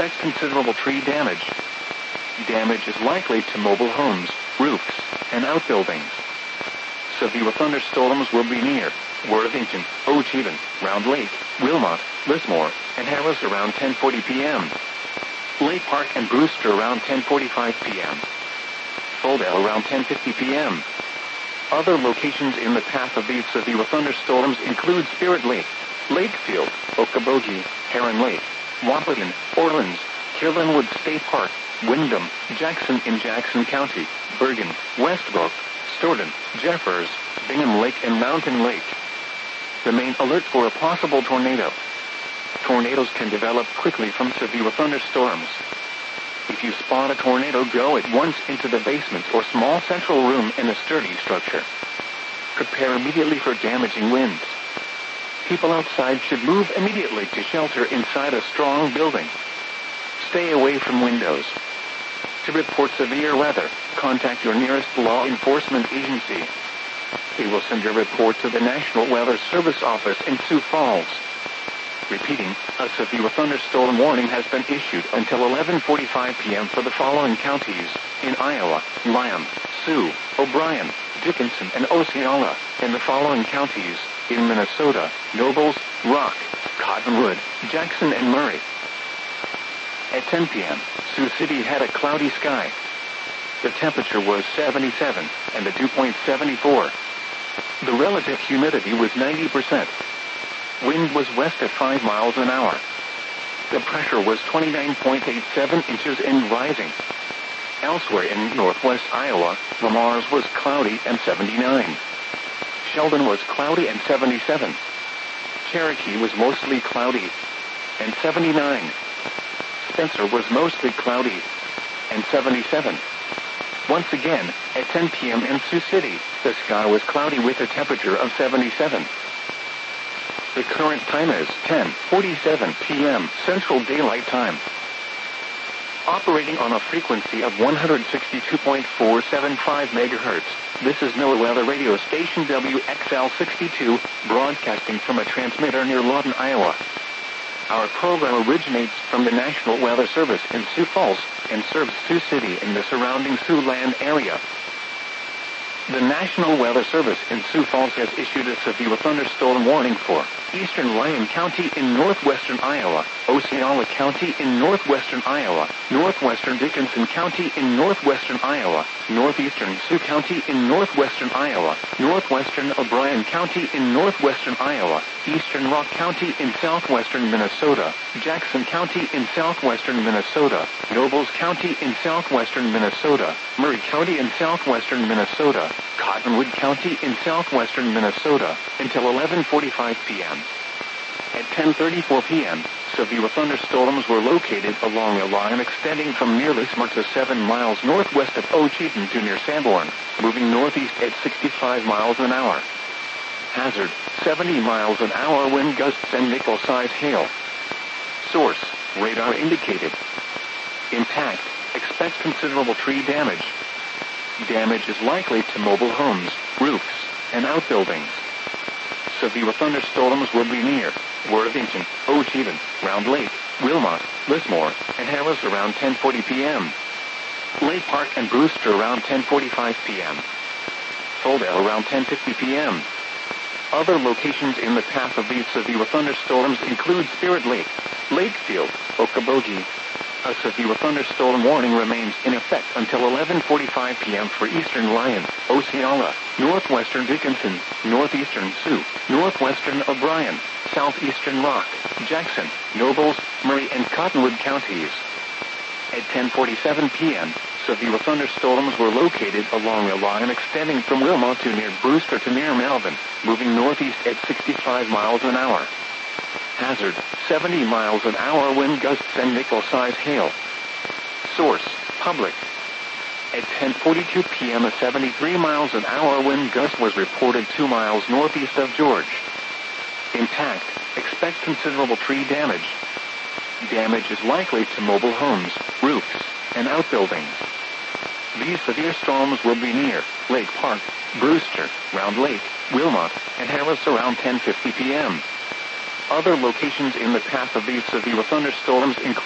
expects considerable tree damage. Damage is likely to mobile homes, roofs, and outbuildings. Severe thunderstorms will be near Worthington, Ochevan, Round Lake, Wilmot, Lismore, and Harris around 10:40 p.m. Lake Park and Brewster around 10:45 p.m. Folldale around 10:50 p.m. Other locations in the path of these severe thunderstorms include Spirit Lake, Lakefield, Okoboji, Heron Lake, Wahpeton, Orleans, Kirlinwood State Park, Wyndham, Jackson in Jackson County, Bergen, Westbrook, Stoughton, Jeffers, Bingham Lake and Mountain Lake. The main alert for a possible tornado. Tornadoes can develop quickly from severe thunderstorms. If you spot a tornado, go at once into the basement or small central room in a sturdy structure. Prepare immediately for damaging winds. People outside should move immediately to shelter inside a strong building. Stay away from windows. To report severe weather, contact your nearest law enforcement agency. They will send your report to the National Weather Service office in Sioux Falls. Repeating, a severe thunderstorm warning has been issued until 11:45 p.m. for the following counties in Iowa: Lyon, Sioux, O'Brien, Dickinson, and Osceola. In the following counties in Minnesota: Nobles, Rock, Cottonwood, Jackson, and Murray. At 10 p.m., Sioux City had a cloudy sky. The temperature was 77, and the dew point 74. The relative humidity was 90%. Wind was west at 5 miles an hour. The pressure was 29.87 inches and rising. Elsewhere in northwest Iowa, Le Mars was cloudy and 79. Sheldon was cloudy and 77. Cherokee was mostly cloudy and 79. Spencer was mostly cloudy and 77. Once again, at 10 p.m. in Sioux City, the sky was cloudy with a temperature of 77. The current time is 10:47 p.m. Central Daylight Time. Operating on a frequency of 162.475 MHz, this is NOAA Weather Radio Station WXL62, broadcasting from a transmitter near Lawton, Iowa. Our program originates from the National Weather Service in Sioux Falls and serves Sioux City and the surrounding Siouxland area. The National Weather Service in Sioux Falls has issued a severe thunderstorm warning for eastern Lyon County in northwestern Iowa, Osceola County in northwestern Iowa, northwestern Dickinson County in northwestern Iowa, northeastern Sioux County in northwestern Iowa, northwestern O'Brien County in northwestern Iowa, eastern Rock County in southwestern Minnesota, Jackson County in southwestern Minnesota, Nobles County in southwestern Minnesota, Murray County in southwestern Minnesota, Cottonwood County in southwestern Minnesota, until 11:45 p.m. At 10:34 p.m., severe thunderstorms were located along a line extending from near Lismore to 7 miles northwest of Ochevan to near Sanborn, moving northeast at 65 miles an hour. Hazard, 70 miles an hour wind gusts and nickel-size hail. Source, radar indicated. Impact, expect considerable tree damage. Damage is likely to mobile homes, roofs, and outbuildings. Severe thunderstorms will be near Worthington, Ochevan, Round Lake, Wilmot, Lismore, and Harris around 10:40 p.m. Lake Park and Brewster around 10:45 p.m. Folldale around 10:50 p.m. Other locations in the path of these severe thunderstorms include Spirit Lake, Lakefield, Okoboji. A severe thunderstorm warning remains in effect until 11:45 p.m. for eastern Lyon, Osceola, northwestern Dickinson, northeastern Sioux, northwestern O'Brien, southeastern Rock, Jackson, Nobles, Murray, and Cottonwood counties. At 10:47 p.m., severe thunderstorms were located along a line extending from Wilmot to near Brewster to near Melvin, moving northeast at 65 miles an hour. Hazard, 70 miles an hour wind gusts and nickel-size hail. Source, public. At 10:42 p.m. a 73 miles an hour wind gust was reported 2 miles northeast of George. Impact, expect considerable tree damage. Damage is likely to mobile homes, roofs, and outbuildings. These severe storms will be near Lake Park, Brewster, Round Lake, Wilmot, and Harris around 10:50 p.m. Other locations in the path of these severe thunderstorms include